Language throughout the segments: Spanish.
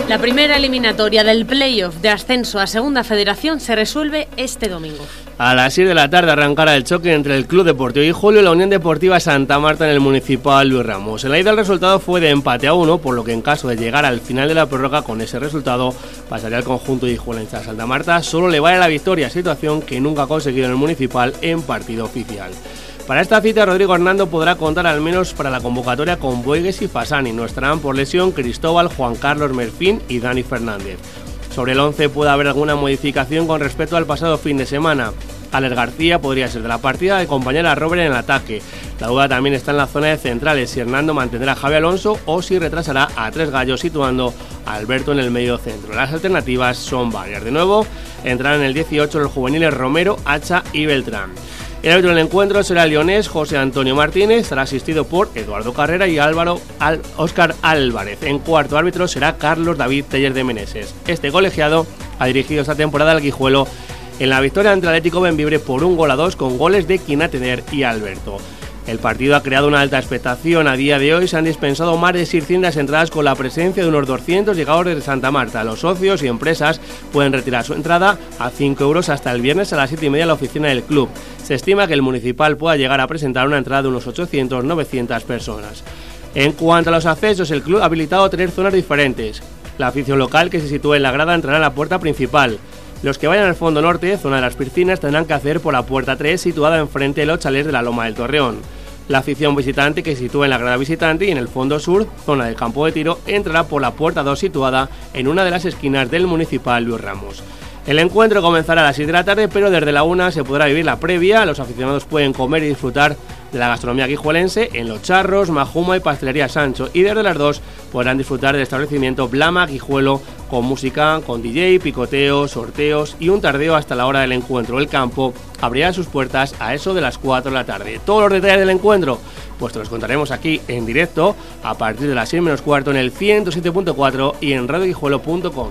La primera eliminatoria del playoff de ascenso a Segunda Federación se resuelve este domingo. A las 6 de la tarde arrancará el choque entre el Club Deportivo Guijuelo y la Unión Deportiva Santa Marta en el Municipal Luis Ramos. En la ida el resultado fue de empate a 1, por lo que en caso de llegar al final de la prórroga con ese resultado pasaría al conjunto guijuelense. A Santa Marta solo le vale la victoria, situación que nunca ha conseguido en el Municipal en partido oficial. Para esta cita, Rodrigo Hernando podrá contar al menos para la convocatoria con Boigues y Fasani. No estarán por lesión Cristóbal, Juan Carlos Merfín y Dani Fernández. Sobre el 11 puede haber alguna modificación con respecto al pasado fin de semana. Alex García podría ser de la partida de acompañar a Robert en el ataque. La duda también está en la zona de centrales, si Hernando mantendrá a Javi Alonso o si retrasará a Tres Gallos situando a Alberto en el medio centro. Las alternativas son varias. De nuevo, entrarán en el 18 los juveniles Romero, Hacha y Beltrán. El árbitro del encuentro será el leonés José Antonio Martínez, estará asistido por Eduardo Carrera y Óscar Álvarez. En cuarto árbitro será Carlos David Teller de Meneses. Este colegiado ha dirigido esta temporada al Guijuelo en la victoria ante Atlético Bembibre por 1-2 con goles de Quinateder y Alberto. El partido ha creado una alta expectación. A día de hoy se han dispensado más de 600 entradas con la presencia de unos 200 llegados desde Santa Marta. Los socios y empresas pueden retirar su entrada a 5 euros hasta el viernes a las 7:30 en la oficina del club. Se estima que el Municipal pueda llegar a presentar una entrada de unos 800-900 personas. En cuanto a los accesos, el club ha habilitado 3 zonas diferentes. La afición local que se sitúa en la grada entrará a la puerta principal. Los que vayan al fondo norte, zona de las piscinas, tendrán que acceder por la puerta 3 situada enfrente de los chalés de la Loma del Torreón. La afición visitante que se sitúa en la grada visitante y en el fondo sur, zona del campo de tiro, entrará por la puerta 2 situada en una de las esquinas del Municipal Luis Ramos. El encuentro comenzará a las 6 de la tarde, pero desde la 1 se podrá vivir la previa. Los aficionados pueden comer y disfrutar de la gastronomía guijuelense en Los Charros, Majuma y Pastelería Sancho, y desde las 2 podrán disfrutar del establecimiento Blama Guijuelo con música, con DJ, picoteo, sorteos y un tardeo hasta la hora del encuentro. El campo abrirá sus puertas a eso de las 4 de la tarde. Todos los detalles del encuentro pues te los contaremos aquí en directo a partir de las 6 menos cuarto en el 107.4 y en radioguijuelo.com.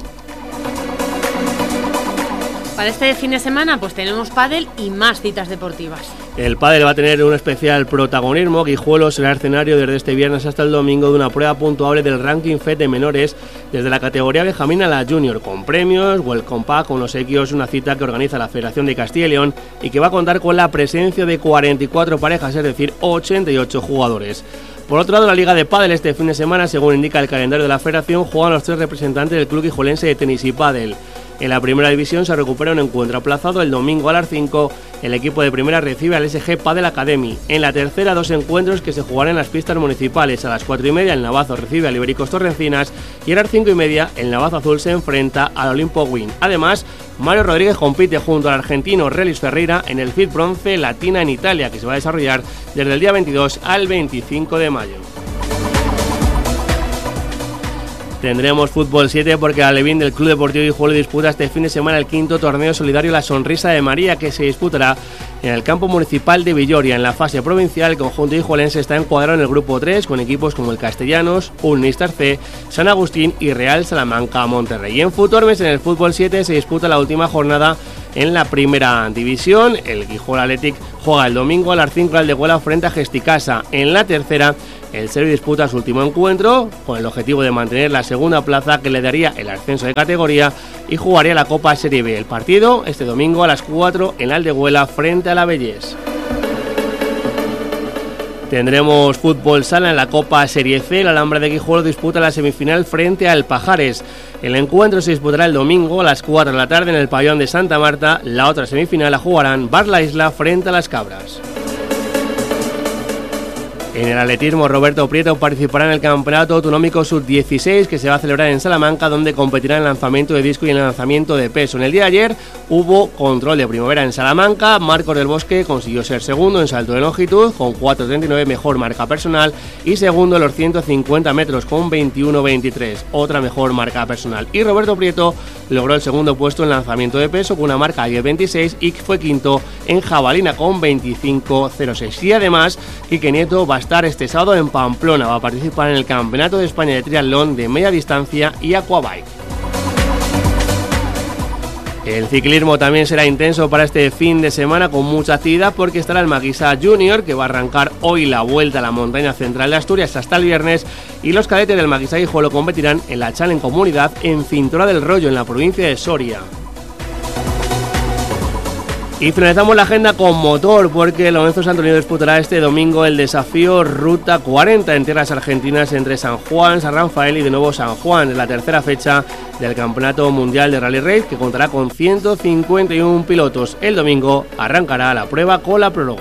Para este fin de semana pues tenemos pádel y más citas deportivas. El pádel va a tener un especial protagonismo. Guijuelo será escenario desde este viernes hasta el domingo de una prueba puntuable del ranking FED de menores desde la categoría Benjamín a la Junior, con premios, welcome pack, con los equipos, una cita que organiza la Federación de Castilla y León y que va a contar con la presencia de 44 parejas, es decir, 88 jugadores. Por otro lado, la Liga de Pádel este fin de semana, según indica el calendario de la Federación, juegan los 3 representantes del club guijuelense de tenis y pádel. En la primera división se recupera un encuentro aplazado el domingo a las 5. El equipo de primera recibe al SG Padel Academy. En la tercera, 2 encuentros que se jugarán en las pistas municipales. A las 4:30 el Navazo recibe al Ibéricos Torrencinas y a las 5:30 el Navazo Azul se enfrenta al Olimpo Win. Además, Mario Rodríguez compite junto al argentino Relis Ferreira en el FIT Bronce Latina en Italia, que se va a desarrollar desde el día 22 al 25 de mayo. Tendremos fútbol 7 porque la Alevín del Club Deportivo Guijuelo disputa este fin de semana el 5º torneo solidario La Sonrisa de María, que se disputará en el campo municipal de Villoria. En la fase provincial, el conjunto guijuelense está encuadrado en el grupo 3 con equipos como el Castellanos, Ulnistar C, San Agustín y Real Salamanca Monterrey. Y en Futormes, en el fútbol 7, se disputa la última jornada en la primera división. El Guijuelo Athletic juega el domingo a las 5 al de Huela frente a Gesticasa. En la tercera, el Serbio disputa su último encuentro con el objetivo de mantener la segunda plaza que le daría el ascenso de categoría y jugaría la Copa Serie B. El partido este domingo a las 4 en Aldehuela frente a la Bellés. Tendremos fútbol sala en la Copa Serie C. La Alhambra de Guijuelo disputa la semifinal frente al Pajares. El encuentro se disputará el domingo a las 4 de la tarde en el pabellón de Santa Marta. La otra semifinal la jugarán Bar La Isla frente a las Cabras. En el atletismo, Roberto Prieto participará en el Campeonato Autonómico Sub-16 que se va a celebrar en Salamanca, donde competirá en el lanzamiento de disco y en el lanzamiento de peso. En el día de ayer hubo control de primavera en Salamanca. Marcos del Bosque consiguió ser segundo en salto de longitud con 4.39, mejor marca personal, y segundo en los 150 metros con 21.23, otra mejor marca personal. Y Roberto Prieto logró el segundo puesto en lanzamiento de peso con una marca 10.26 y fue quinto en jabalina con 25.06. Y además, Quique Nieto va a estar este sábado en Pamplona, va a participar en el Campeonato de España de Triatlón de media distancia y Aquabike. El ciclismo también será intenso para este fin de semana con mucha actividad porque estará el Maquisa Junior, que va a arrancar hoy la vuelta a la montaña central de Asturias hasta el viernes, y los cadetes del Maquisa Guijuelo competirán en la Challenge Comunidad en Cintura del Rollo, en la provincia de Soria. Y finalizamos la agenda con motor porque Lorenzo Santolino disputará este domingo el desafío Ruta 40 en tierras argentinas entre San Juan, San Rafael y de nuevo San Juan, en la tercera fecha del Campeonato Mundial de Rally Race, que contará con 151 pilotos. El domingo arrancará la prueba con la prólogo.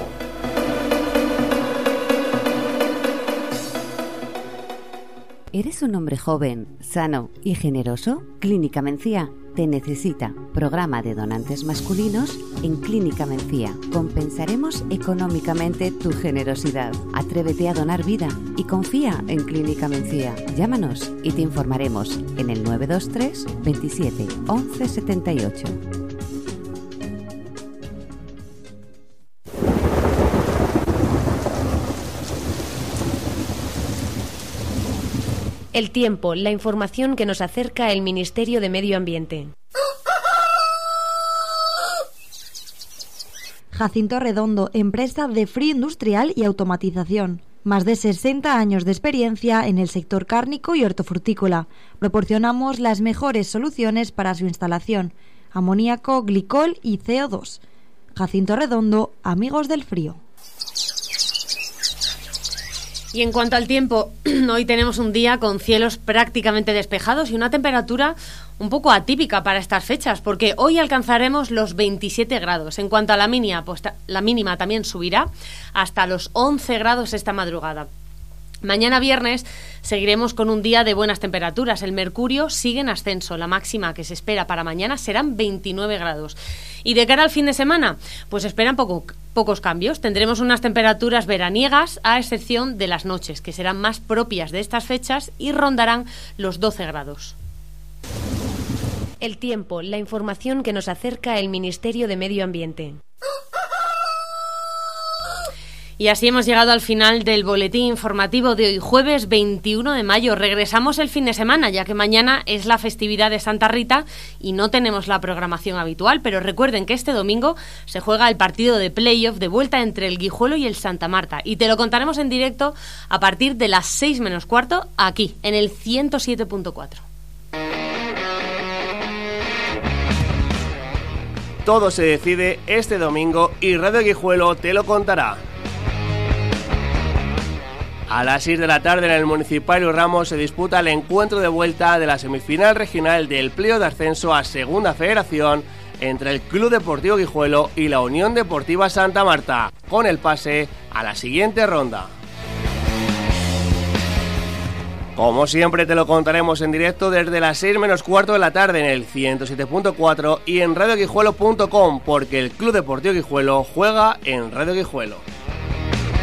¿Eres un hombre joven, sano y generoso? Clínica Mencía te necesita. Programa de donantes masculinos en Clínica Mencía. Compensaremos económicamente tu generosidad. Atrévete a donar vida y confía en Clínica Mencía. Llámanos y te informaremos en el 923 27 11 78. El tiempo, la información que nos acerca el Ministerio de Medio Ambiente. Jacinto Redondo, empresa de frío industrial y automatización. Más de 60 años de experiencia en el sector cárnico y hortofrutícola. Proporcionamos las mejores soluciones para su instalación: amoníaco, glicol y CO2. Jacinto Redondo, amigos del frío. Y en cuanto al tiempo, hoy tenemos un día con cielos prácticamente despejados y una temperatura un poco atípica para estas fechas, porque hoy alcanzaremos los 27 grados. En cuanto a la mínima, pues la mínima también subirá hasta los 11 grados esta madrugada. Mañana viernes seguiremos con un día de buenas temperaturas. El mercurio sigue en ascenso. La máxima que se espera para mañana serán 29 grados. Y de cara al fin de semana, pues esperan pocos cambios. Tendremos unas temperaturas veraniegas, a excepción de las noches, que serán más propias de estas fechas y rondarán los 12 grados. El tiempo, la información que nos acerca el Ministerio de Medio Ambiente. Y así hemos llegado al final del boletín informativo de hoy, jueves 21 de mayo. Regresamos el fin de semana, ya que mañana es la festividad de Santa Rita y no tenemos la programación habitual, pero recuerden que este domingo se juega el partido de playoff de vuelta entre el Guijuelo y el Santa Marta, y te lo contaremos en directo a partir de las 6 menos cuarto, aquí, en el 107.4. Todo se decide este domingo y Radio Guijuelo te lo contará. A las 6 de la tarde en el Municipal Luis Ramos se disputa el encuentro de vuelta de la semifinal regional del playoff de ascenso a Segunda Federación entre el Club Deportivo Guijuelo y la Unión Deportiva Santa Marta, con el pase a la siguiente ronda. Como siempre te lo contaremos en directo desde las 6 menos cuarto de la tarde en el 107.4 y en radioguijuelo.com, porque el Club Deportivo Guijuelo juega en Radio Guijuelo.